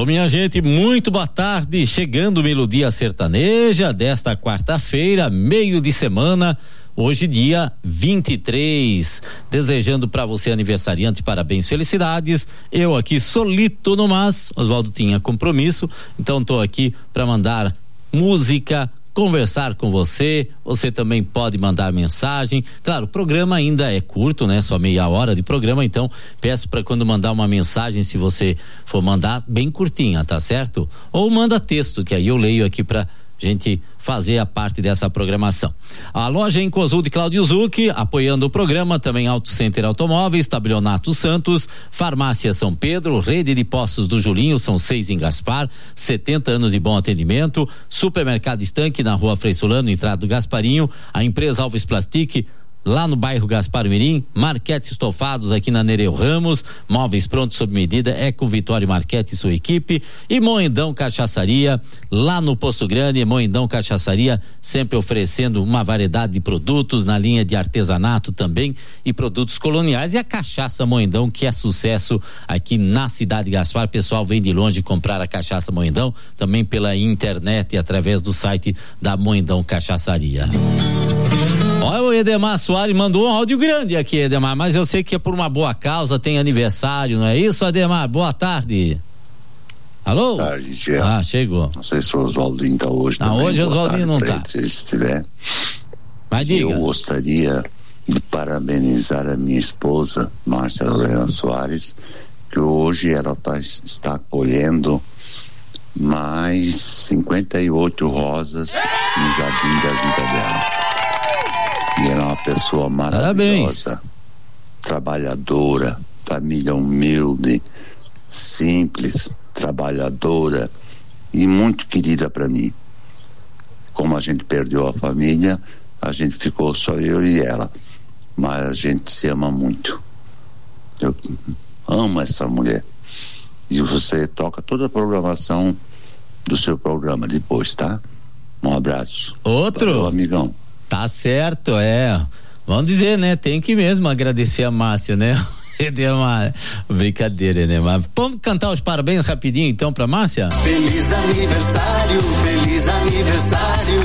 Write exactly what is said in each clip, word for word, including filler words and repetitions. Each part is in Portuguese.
Alô, minha gente, muito boa tarde. Chegando Melodia Sertaneja desta quarta-feira, meio de semana. Hoje, dia vinte e três. Desejando para você, aniversariante, parabéns, felicidades. Eu aqui solito no mas. Oswaldo tinha compromisso, então tô aqui para mandar música, conversar com você. Você também pode mandar mensagem. Claro, o programa ainda é curto, né? Só meia hora de programa, então peço para quando mandar uma mensagem, se você for mandar, bem curtinha, tá certo? Ou manda texto, que aí eu leio aqui pra gente fazer a parte dessa programação. A loja em Cosul de Cláudio Zucchi, apoiando o programa, também Auto Center Automóveis, Tabelionato Santos, Farmácia São Pedro, Rede de Postos do Julinho, são seis em Gaspar, setenta anos de bom atendimento, Supermercado Estanque na Rua Frei Solano, entrada do Gasparinho, a empresa Alves Plastic, lá no bairro Gaspar Mirim, Marquete Estofados aqui na Nereu Ramos, móveis prontos sob medida, Eco Vitória Marquete e sua equipe, e Moendão Cachaçaria, lá no Poço Grande. Moendão Cachaçaria sempre oferecendo uma variedade de produtos na linha de artesanato também e produtos coloniais, e a cachaça Moendão, que é sucesso aqui na cidade de Gaspar. Pessoal vem de longe comprar a cachaça Moendão, também pela internet e através do site da Moendão Cachaçaria. Olha, o Edemar Soares mandou um áudio grande aqui, Edemar, mas eu sei que é por uma boa causa, tem aniversário, não é isso, Edemar? Boa tarde. Alô? Boa tarde, Tia. Ah, chegou. Não sei se o Oswaldinho tá hoje. Não, também. hoje o Oswaldinho não tá. Se estiver. Mas diga. Eu gostaria de parabenizar a minha esposa, Márcia Lorena Soares, que hoje ela tá, está colhendo mais cinquenta e oito rosas no jardim da vida dela. E ela é uma pessoa maravilhosa, parabéns. Trabalhadora, família humilde, simples, trabalhadora e muito querida para mim. Como a gente perdeu a família, a gente ficou só eu e ela, mas a gente se ama muito. Eu amo essa mulher. E você toca toda a programação do seu programa depois, tá? Um abraço. Outro? Valeu, amigão. Tá certo, é. Vamos dizer, né? Tem que mesmo agradecer a Márcia, né? Edemar, brincadeira, né? Mas vamos cantar os parabéns rapidinho então pra Márcia? Feliz aniversário, feliz aniversário,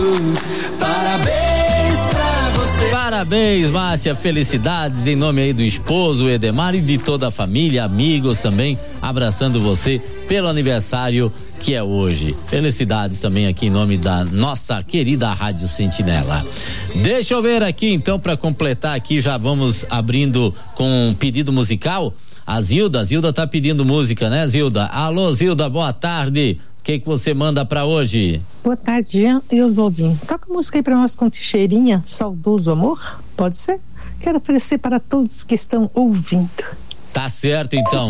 parabéns pra você. Parabéns, Márcia, felicidades em nome aí do esposo Edemar e de toda a família, amigos também, abraçando você pelo aniversário que é hoje. Felicidades também aqui em nome da nossa querida Rádio Sentinela. Deixa eu ver aqui então, para completar aqui, já vamos abrindo com um pedido musical. A Zilda, a Zilda tá pedindo música, né, Zilda? Alô, Zilda, boa tarde. O que que você manda pra hoje? Boa tarde, Jean e Oswaldinho. Toca música aí pra nós com Teixeirinha, Saudoso Amor? Pode ser? Quero oferecer para todos que estão ouvindo. Tá certo, então.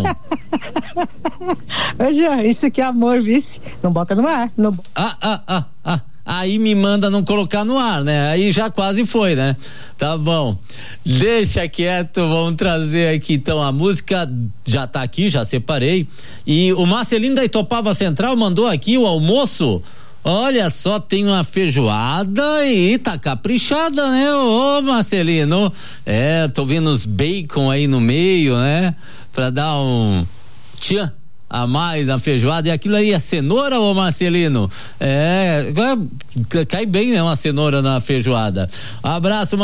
Ô, Jean, isso aqui é amor, vice. Não bota no ar. Não... Ah, ah, ah, ah. Aí me manda não colocar no ar, né? Aí já quase foi, né? Tá bom. Deixa quieto, vamos trazer aqui então a música, já tá aqui, já separei. E o Marcelino da Itopava Central mandou aqui o almoço. Olha só, tem uma feijoada e tá caprichada, né? Ô, Marcelino. É, tô vendo os bacon aí no meio, né? Pra dar um tchan a mais na feijoada. E aquilo aí é cenoura, ô Marcelino? É, cai bem, né? Uma cenoura na feijoada. Abraço,